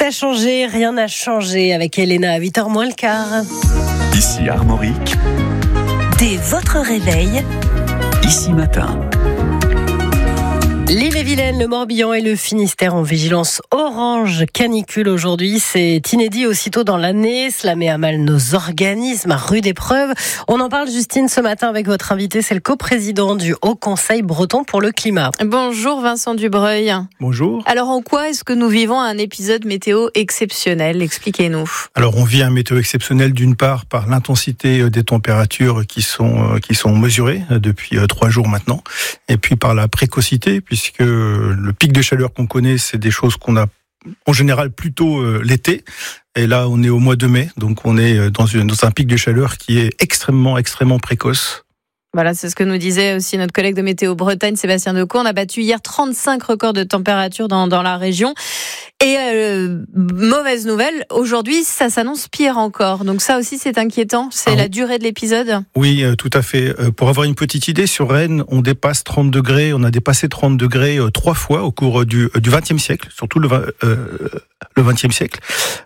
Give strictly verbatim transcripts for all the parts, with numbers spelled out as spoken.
a changé, rien n'a changé avec Elena à huit heures moins le quart. Ici Armorique. Dès votre réveil, Ici Matin. L'Île-et-Vilaine, le Morbihan et le Finistère en vigilance orange canicule aujourd'hui. C'est inédit aussitôt dans l'année. Cela met à mal nos organismes à rude épreuve. On en parle, Justine, ce matin avec votre invité. C'est le coprésident du Haut Conseil breton pour le climat. Bonjour Vincent Dubreuil. Bonjour. Alors en quoi est-ce que nous vivons un épisode météo exceptionnel ? Expliquez-nous. Alors on vit un météo exceptionnel d'une part par l'intensité des températures qui sont, qui sont mesurées depuis trois jours maintenant. Et puis par la précocité, puisque le pic de chaleur qu'on connaît, c'est des choses qu'on a en général plutôt euh, l'été. Et là, on est au mois de mai, donc on est dans, une, dans un pic de chaleur qui est extrêmement, extrêmement précoce. Voilà, c'est ce que nous disait aussi notre collègue de Météo Bretagne, Sébastien Decaux. On a battu hier trente-cinq records de température dans, dans la région. Et euh, mauvaise nouvelle, aujourd'hui, ça s'annonce pire encore. Donc ça aussi, c'est inquiétant. C'est ah, la durée de l'épisode. Oui, euh, tout à fait. Euh, pour avoir une petite idée, sur Rennes, on dépasse trente degrés. On a dépassé trente degrés euh, trois fois au cours du, du vingtième siècle, surtout le, euh, le vingtième siècle.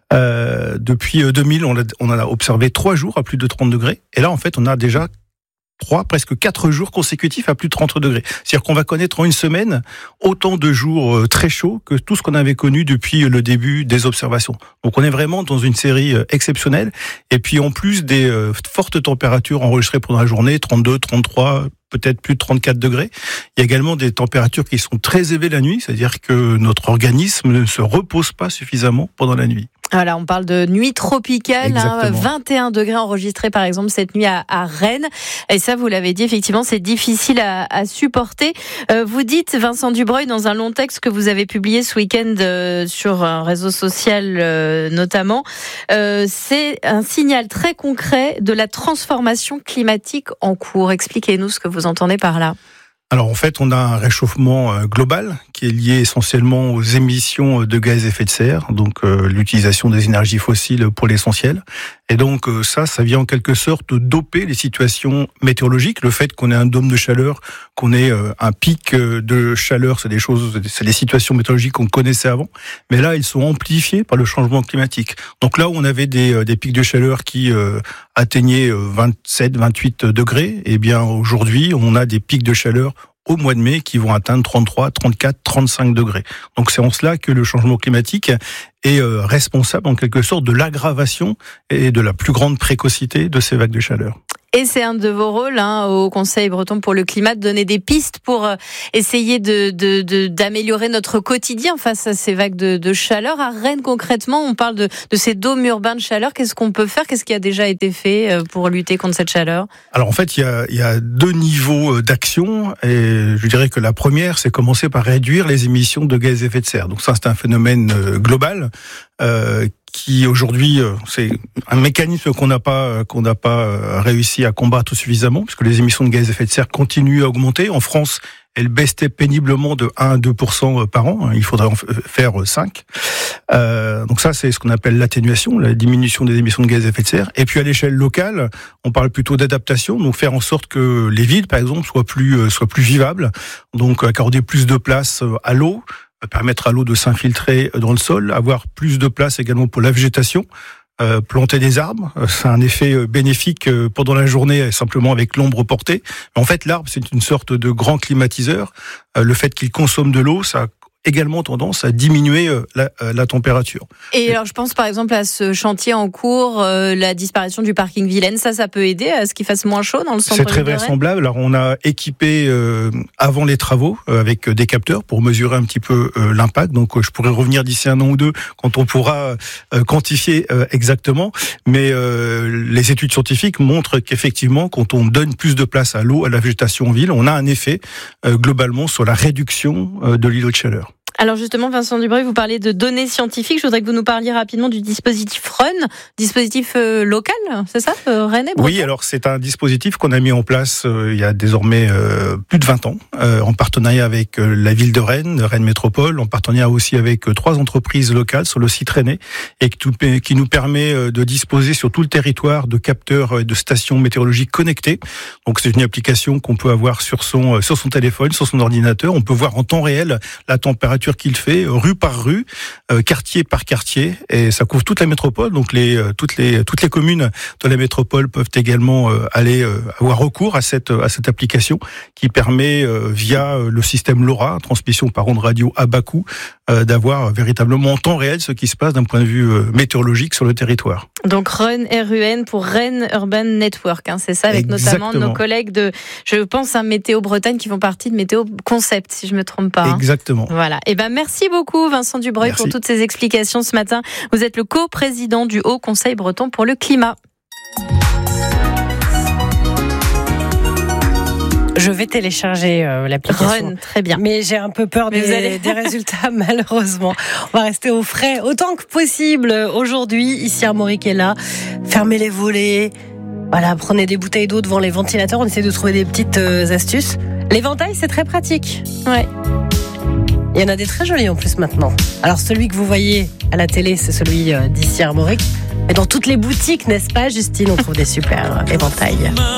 Euh, depuis deux mille, on a, on a observé trois jours à plus de trente degrés. Et là, en fait, on a déjà trois, presque quatre jours consécutifs à plus de trente degrés. C'est-à-dire qu'on va connaître en une semaine autant de jours très chauds que tout ce qu'on avait connu depuis le début des observations. Donc on est vraiment dans une série exceptionnelle. Et puis en plus des fortes températures enregistrées pendant la journée, trente-deux, trente-trois, peut-être plus de trente-quatre degrés. Il y a également des températures qui sont très élevées la nuit, c'est-à-dire que notre organisme ne se repose pas suffisamment pendant la nuit. Voilà, on parle de nuit tropicale, hein, vingt et un degrés enregistrés par exemple cette nuit à, à Rennes. Et ça, vous l'avez dit, effectivement, c'est difficile à, à supporter. Euh, vous dites, Vincent Dubreuil, dans un long texte que vous avez publié ce week-end euh, sur un réseau social euh, notamment, euh, c'est un signal très concret de la transformation climatique en cours. Expliquez-nous ce que vous entendez par là. Alors en fait, on a un réchauffement global qui est lié essentiellement aux émissions de gaz à effet de serre, donc euh, l'utilisation des énergies fossiles pour l'essentiel. Et donc euh, ça, ça vient en quelque sorte doper les situations météorologiques. Le fait qu'on ait un dôme de chaleur, qu'on ait euh, un pic de chaleur, c'est des choses, c'est des situations météorologiques qu'on connaissait avant. Mais là, ils sont amplifiés par le changement climatique. Donc là où on avait des, des pics de chaleur qui euh, atteignaient vingt-sept, vingt-huit degrés, eh bien aujourd'hui, on a des pics de chaleur au mois de mai qui vont atteindre trente-trois, trente-quatre, trente-cinq degrés. Donc c'est en cela que le changement climatique est euh, responsable en quelque sorte de l'aggravation et de la plus grande précocité de ces vagues de chaleur. Et c'est un de vos rôles, hein, au Conseil breton pour le climat, de donner des pistes pour euh, essayer de, de, de, d'améliorer notre quotidien face à ces vagues de, de chaleur. À Rennes, concrètement, on parle de, de ces dômes urbains de chaleur. Qu'est-ce qu'on peut faire ? Qu'est-ce qui a déjà été fait euh, pour lutter contre cette chaleur ? Alors en fait, il y a, il y a deux niveaux d'action. Et je dirais que la première, c'est commencer par réduire les émissions de gaz à effet de serre. Donc ça, c'est un phénomène euh, global. Euh, qui aujourd'hui, c'est un mécanisme qu'on n'a pas qu'on n'a pas réussi à combattre suffisamment, puisque les émissions de gaz à effet de serre continuent à augmenter. En France, elles baissent péniblement de un à deux pour cent par an. Il faudrait en faire cinq. Euh, donc ça, c'est ce qu'on appelle l'atténuation, la diminution des émissions de gaz à effet de serre. Et puis à l'échelle locale, on parle plutôt d'adaptation, donc faire en sorte que les villes, par exemple, soient plus soient plus vivables, donc accorder plus de place à l'eau, permettre à l'eau de s'infiltrer dans le sol, avoir plus de place également pour la végétation, euh, planter des arbres, c'est un effet bénéfique pendant la journée simplement avec l'ombre portée. Mais en fait, l'arbre, c'est une sorte de grand climatiseur. Euh, le fait qu'il consomme de l'eau, ça a également tendance à diminuer la, la température. Et alors, je pense par exemple à ce chantier en cours, euh, la disparition du parking Vilaine. Ça, ça peut aider à ce qu'il fasse moins chaud dans le centre-ville. C'est très vraisemblable. Alors, on a équipé euh, avant les travaux euh, avec des capteurs pour mesurer un petit peu euh, l'impact. Donc, euh, je pourrais revenir d'ici un an ou deux quand on pourra euh, quantifier euh, exactement. Mais euh, les études scientifiques montrent qu'effectivement, quand on donne plus de place à l'eau, à la végétation en ville, on a un effet euh, globalement sur la réduction euh, de l'îlot de chaleur. Alors justement, Vincent Dubreuil, vous parlez de données scientifiques. Je voudrais que vous nous parliez rapidement du dispositif R U N, dispositif euh, local, c'est ça, euh, Rennais ? Oui, alors c'est un dispositif qu'on a mis en place euh, il y a désormais euh, plus de vingt ans, euh, en partenariat avec euh, la ville de Rennes, Rennes Métropole, en partenariat aussi avec euh, trois entreprises locales sur le site rennais, et qui, qui nous permet euh, de disposer sur tout le territoire de capteurs et de stations météorologiques connectées. Donc c'est une application qu'on peut avoir sur son, euh, sur son téléphone, sur son ordinateur. On peut voir en temps réel la température couverture qu'il fait, rue par rue, euh, quartier par quartier, et ça couvre toute la métropole. Donc les euh, toutes les toutes les communes de la métropole peuvent également euh, aller euh, avoir recours à cette à cette application qui permet euh, via le système LoRa, transmission par onde radio à bas coût, euh, d'avoir véritablement en temps réel ce qui se passe d'un point de vue euh, météorologique sur le territoire. Donc RUN, R U N pour Rennes Urban Network, hein, c'est ça, avec Exactement. Notamment nos collègues de, je pense, à Météo Bretagne qui font partie de Météo Concept, si je me trompe pas. Hein. Exactement. Voilà. Et ben merci beaucoup Vincent Dubreuil Merci. pour toutes ces explications ce matin. Vous êtes le co-président du Haut Conseil breton pour le climat. Je vais télécharger euh, l'application. Run, très bien. Mais j'ai un peu peur des, allez... des résultats, malheureusement. On va rester au frais autant que possible aujourd'hui. Ici, Armorique est là. Fermez les volets. Voilà, prenez des bouteilles d'eau devant les ventilateurs. On essaie de trouver des petites euh, astuces. L'éventail, c'est très pratique. Ouais. Il y en a des très jolis en plus maintenant. Alors, celui que vous voyez à la télé, c'est celui euh, d'ici Armorique. Et dans toutes les boutiques, n'est-ce pas, Justine, on trouve des super éventails.